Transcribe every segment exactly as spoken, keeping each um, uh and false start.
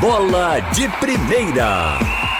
Bola de Primeira.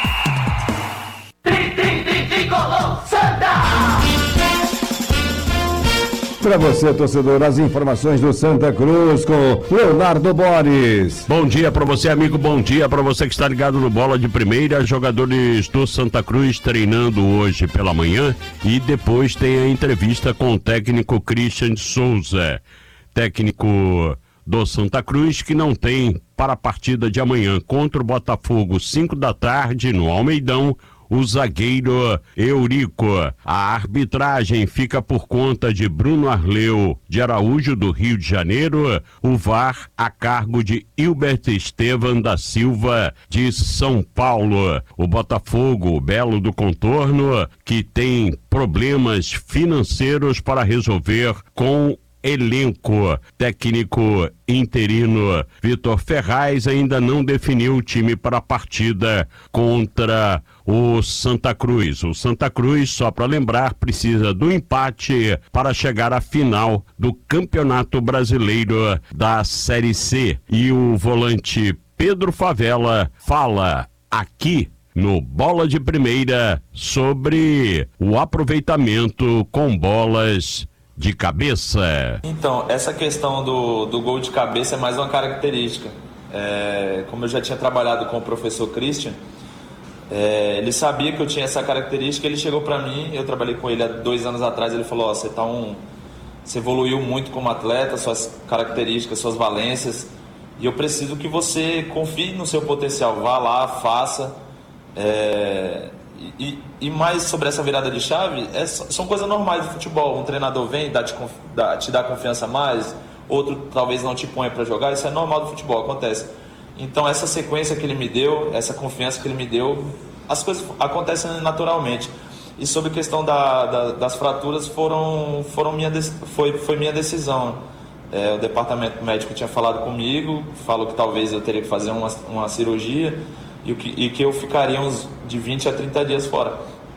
Para você, torcedor, as informações do Santa Cruz com Leonardo Boris. Bom dia para você, amigo, bom dia para você que está ligado no Bola de Primeira. Jogadores do Santa Cruz treinando hoje pela manhã e depois tem a entrevista com o técnico Christian Souza, técnico do Santa Cruz, que não tem para a partida de amanhã contra o Botafogo, cinco da tarde, no Almeidão, o zagueiro Eurico. A arbitragem fica por conta de Bruno Arleu de Araújo, do Rio de Janeiro. O V A R a cargo de Hilbert Estevam da Silva, de São Paulo. O Botafogo, o Belo do Contorno, que tem problemas financeiros para resolver com elenco. Técnico interino Vitor Ferraz ainda não definiu o time para a partida contra o Santa Cruz. O Santa Cruz, só para lembrar, precisa do empate para chegar à final do Campeonato Brasileiro da Série C. E o volante Pedro Favela fala aqui no Bola de Primeira sobre o aproveitamento com bolas de cabeça. Então, essa questão do, do gol de cabeça é mais uma característica. É, como eu já tinha trabalhado com o professor Christian, é, ele sabia que eu tinha essa característica. Ele chegou para mim, eu trabalhei com ele há dois anos atrás. Ele falou: ó, você tá um, você evoluiu muito como atleta, suas características, suas valências, e eu preciso que você confie no seu potencial. Vá lá, faça. É, E, e mais sobre essa virada de chave, é, são coisas normais do futebol. Um treinador vem, dá, te, dá, te dá confiança a mais, outro talvez não te ponha para jogar. Isso é normal do futebol, acontece. Então essa sequência que ele me deu, essa confiança que ele me deu, as coisas acontecem naturalmente. E sobre a questão da, da, das fraturas, foram, foram minha, foi, foi minha decisão. É, o departamento médico tinha falado comigo, falou que talvez eu teria que fazer uma, uma cirurgia, e que, e que eu ficaria uns de vinte a trinta dias fora.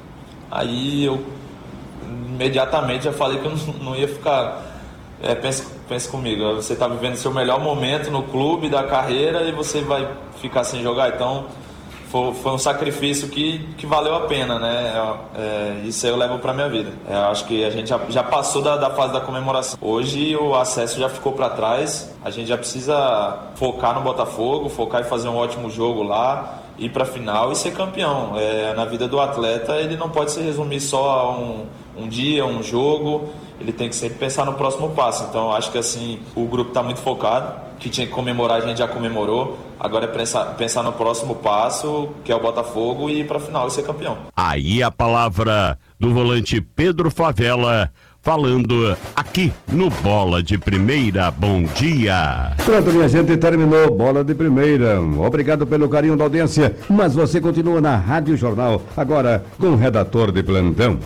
Aí eu imediatamente já falei que eu não, não ia ficar. É, pense, pense comigo, você está vivendo seu melhor momento no clube da carreira e você vai ficar sem jogar. Então foi, foi um sacrifício que, que valeu a pena, né? É, isso eu levo para minha vida. É, acho que a gente já, já passou da, da fase da comemoração. Hoje o acesso já ficou para trás. A gente já precisa focar no Botafogo, focar em fazer um ótimo jogo lá, ir para a final e ser campeão. É, na vida do atleta, ele não pode se resumir só a um, um dia, um jogo. Ele tem que sempre pensar no próximo passo. Então acho que assim, o grupo está muito focado. Que tinha que comemorar, a gente já comemorou. Agora é pensar, pensar no próximo passo, que é o Botafogo, e ir para a final e ser campeão. Aí a palavra do volante Pedro Favela, falando aqui no Bola de Primeira. Bom dia. Pronto, minha gente, terminou Bola de Primeira. Obrigado pelo carinho da audiência, mas você continua na Rádio Jornal, agora com o redator de plantão.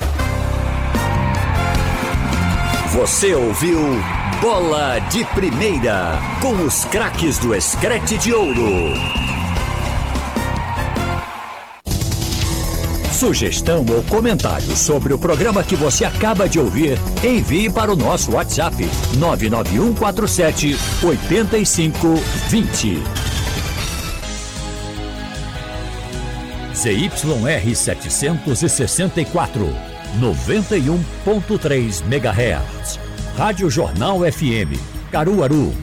Você ouviu Bola de Primeira, com os craques do Screte de Ouro. Sugestão ou comentário sobre o programa que você acaba de ouvir, envie para o nosso WhatsApp nove nove um quatro sete oito cinco dois zero. Z Y R setecentos e sessenta e quatro, noventa e um ponto três megahertz. Rádio Jornal F M, Caruaru.